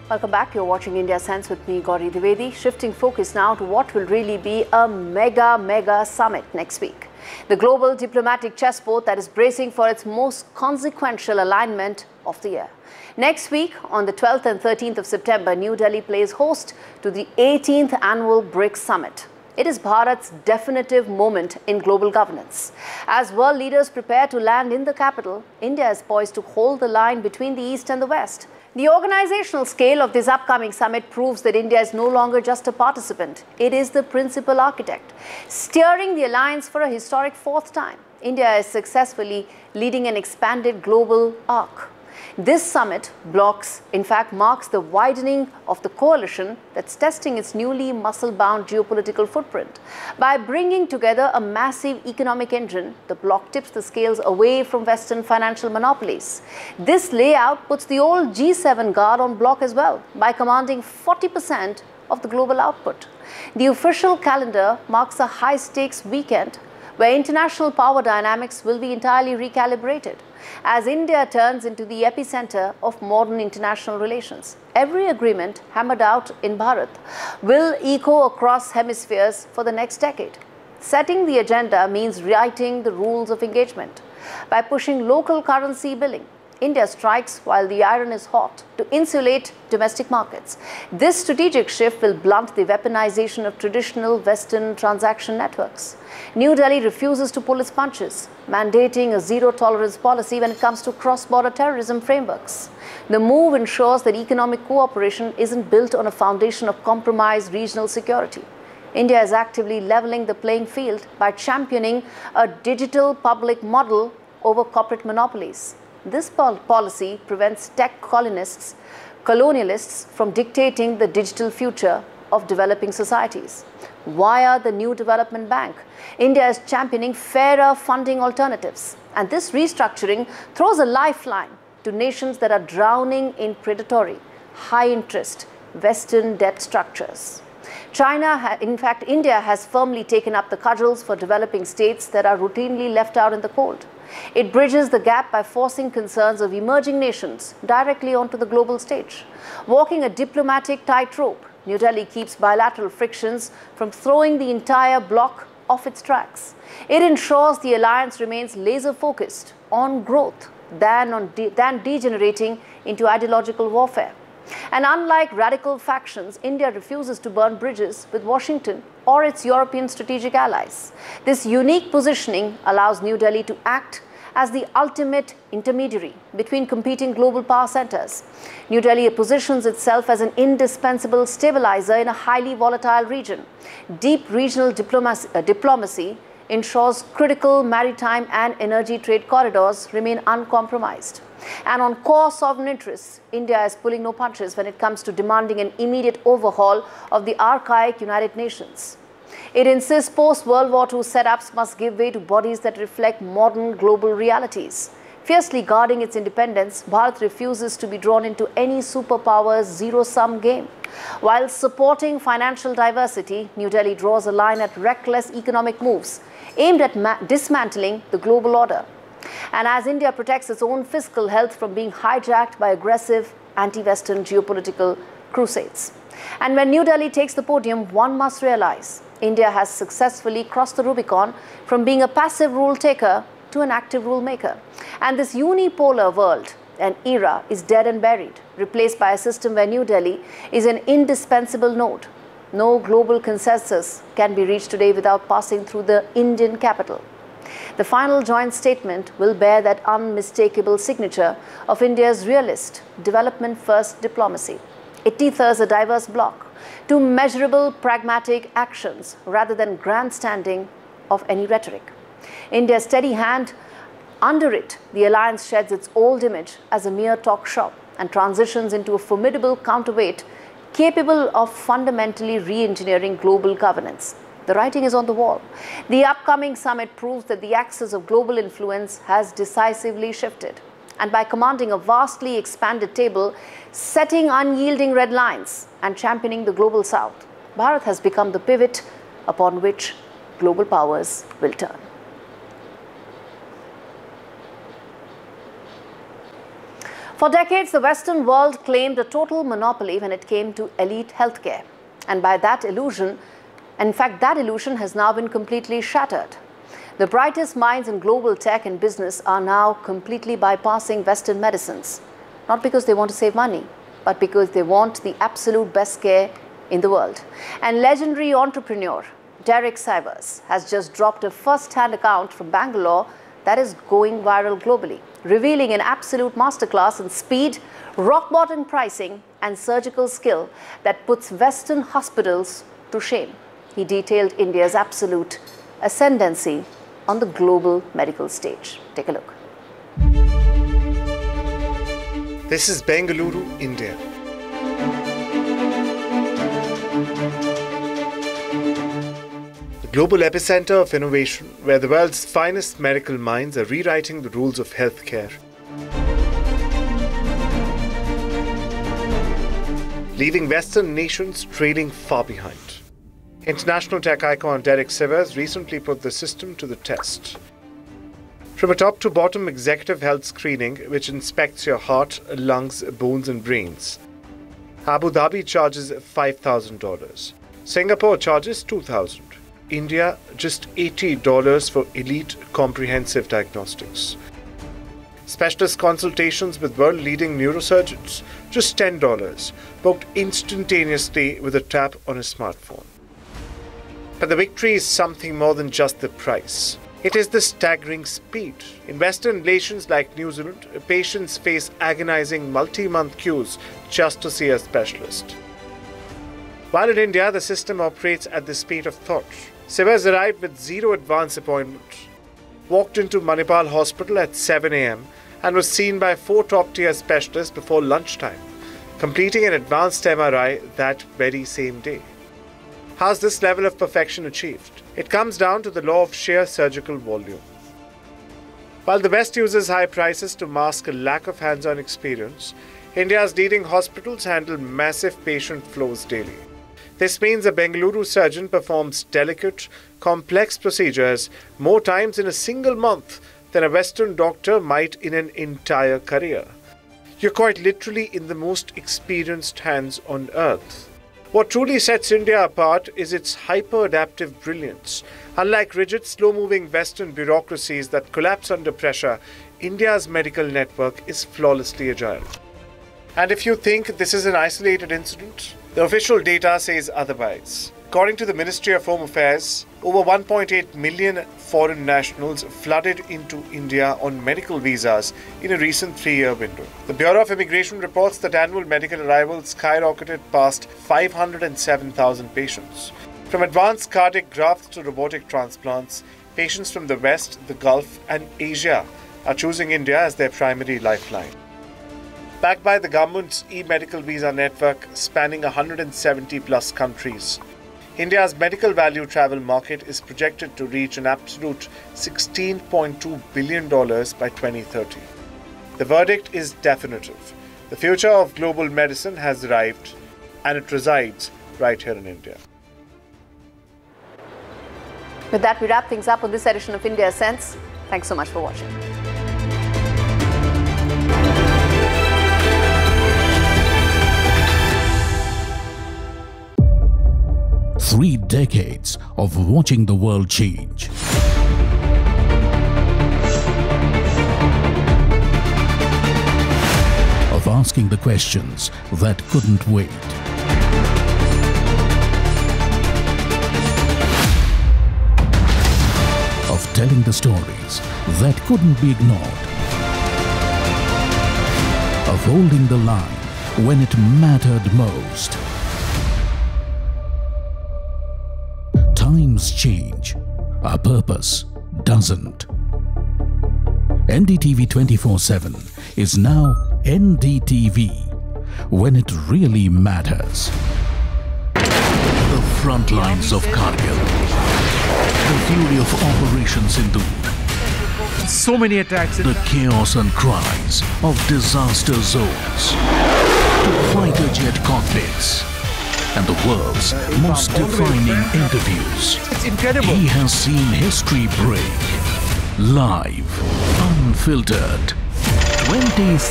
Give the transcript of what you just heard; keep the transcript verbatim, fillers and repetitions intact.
Welcome back. You're watching India Sense with me, Gauri Dwivedi. Shifting focus now to what will really be a mega, mega summit next week. The global diplomatic chessboard that is bracing for its most consequential alignment of the year. Next week, on the twelfth and thirteenth of September, New Delhi plays host to the eighteenth annual BRICS Summit. It is Bharat's definitive moment in global governance. As world leaders prepare to land in the capital, India is poised to hold the line between the East and the West. The organizational scale of this upcoming summit proves that India is no longer just a participant. It is the principal architect, steering the alliance for a historic fourth time. India is successfully leading an expanded global arc. This summit blocks, in fact, marks the widening of the coalition that's testing its newly muscle-bound geopolitical footprint. By bringing together a massive economic engine, the bloc tips the scales away from Western financial monopolies. This layout puts the old G seven guard on bloc as well, by commanding forty percent of the global output. The official calendar marks a high-stakes weekend where international power dynamics will be entirely recalibrated as India turns into the epicenter of modern international relations. Every agreement hammered out in Bharat will echo across hemispheres for the next decade. Setting the agenda means writing the rules of engagement. By pushing local currency billing, India strikes while the iron is hot to insulate domestic markets. This strategic shift will blunt the weaponization of traditional Western transaction networks. New Delhi refuses to pull its punches, mandating a zero-tolerance policy when it comes to cross-border terrorism frameworks. The move ensures that economic cooperation isn't built on a foundation of compromised regional security. India is actively leveling the playing field by championing a digital public model over corporate monopolies. This pol policy prevents tech colonists, colonialists from dictating the digital future of developing societies. Via the New Development Bank, India is championing fairer funding alternatives. And this restructuring throws a lifeline to nations that are drowning in predatory, high-interest Western debt structures. China, in fact, India has firmly taken up the cudgels for developing states that are routinely left out in the cold. It bridges the gap by forcing concerns of emerging nations directly onto the global stage. Walking a diplomatic tightrope, New Delhi keeps bilateral frictions from throwing the entire bloc off its tracks. It ensures the alliance remains laser-focused on growth than, on de than degenerating into ideological warfare. And unlike radical factions, India refuses to burn bridges with Washington or its European strategic allies. This unique positioning allows New Delhi to act as the ultimate intermediary between competing global power centers. New Delhi positions itself as an indispensable stabilizer in a highly volatile region. Deep regional diplomacy, uh, diplomacy ensures critical maritime and energy trade corridors remain uncompromised. And on core sovereign interests, India is pulling no punches when it comes to demanding an immediate overhaul of the archaic United Nations. It insists post-World War Two setups must give way to bodies that reflect modern global realities. Fiercely guarding its independence, Bharat refuses to be drawn into any superpower's zero-sum game. While supporting financial diversity, New Delhi draws a line at reckless economic moves aimed at dismantling the global order. And as India protects its own fiscal health from being hijacked by aggressive anti-Western geopolitical crusades. And when New Delhi takes the podium, one must realize India has successfully crossed the Rubicon from being a passive rule taker to an active rule maker. And this unipolar world and era is dead and buried, replaced by a system where New Delhi is an indispensable node. No global consensus can be reached today without passing through the Indian capital. The final joint statement will bear that unmistakable signature of India's realist, development-first diplomacy. It tethers a diverse bloc to measurable pragmatic actions rather than grandstanding of any rhetoric. India's steady hand, under it, the alliance sheds its old image as a mere talk shop and transitions into a formidable counterweight capable of fundamentally re-engineering global governance. The writing is on the wall. The upcoming summit proves that the axis of global influence has decisively shifted. And by commanding a vastly expanded table, setting unyielding red lines, and championing the global south, Bharat has become the pivot upon which global powers will turn. For decades, the Western world claimed a total monopoly when it came to elite healthcare. And by that illusion, in fact, that illusion has now been completely shattered. The brightest minds in global tech and business are now completely bypassing Western medicines. Not because they want to save money, but because they want the absolute best care in the world. And legendary entrepreneur Derek Sivers has just dropped a first-hand account from Bangalore that is going viral globally, revealing an absolute masterclass in speed, rock-bottom pricing and surgical skill that puts Western hospitals to shame. He detailed India's absolute ascendancy on the global medical stage. Take a look. This is Bengaluru, India. The global epicenter of innovation, where the world's finest medical minds are rewriting the rules of healthcare, leaving Western nations trailing far behind. International tech icon Derek Sivers recently put the system to the test. From a top-to-bottom executive health screening, which inspects your heart, lungs, bones and brains, Abu Dhabi charges five thousand dollars. Singapore charges two thousand dollars. India, just eighty dollars for elite comprehensive diagnostics. Specialist consultations with world-leading neurosurgeons, just ten dollars, booked instantaneously with a tap on a smartphone. But the victory is something more than just the price. It is the staggering speed. In Western nations like New Zealand, patients face agonizing multi-month queues just to see a specialist. While in India, the system operates at the speed of thought. Sivers arrived with zero advance appointment, walked into Manipal Hospital at seven a m and was seen by four top-tier specialists before lunchtime, completing an advanced M R I that very same day. How's this level of perfection achieved? It comes down to the law of sheer surgical volume. While the West uses high prices to mask a lack of hands-on experience, India's leading hospitals handle massive patient flows daily. This means a Bengaluru surgeon performs delicate, complex procedures more times in a single month than a Western doctor might in an entire career. You're quite literally in the most experienced hands on earth. What truly sets India apart is its hyper-adaptive brilliance. Unlike rigid, slow-moving Western bureaucracies that collapse under pressure, India's medical network is flawlessly agile. And if you think this is an isolated incident, the official data says otherwise. According to the Ministry of Home Affairs, over one point eight million foreign nationals flooded into India on medical visas in a recent three-year window. The Bureau of Immigration reports that annual medical arrivals skyrocketed past five hundred seven thousand patients. From advanced cardiac grafts to robotic transplants, patients from the West, the Gulf and Asia are choosing India as their primary lifeline. Backed by the government's e-medical visa network spanning one hundred seventy plus countries, India's medical value travel market is projected to reach an absolute sixteen point two billion dollars by twenty thirty. The verdict is definitive. The future of global medicine has arrived, and it resides right here in India. With that, we wrap things up on this edition of India Sense. Thanks so much for watching. Three decades of watching the world change. Of asking the questions that couldn't wait. Of telling the stories that couldn't be ignored. Of holding the line when it mattered most. Times change, our purpose doesn't. N D T V twenty-four seven is now N D T V, when it really matters. The front lines of Kargil, the fury of Operation Sindoor, so many attacks, the chaos and cries of disaster zones, to fighter jet cockpits, and the world's most defining interviews. It's incredible. He has seen history break. Live, unfiltered. twenty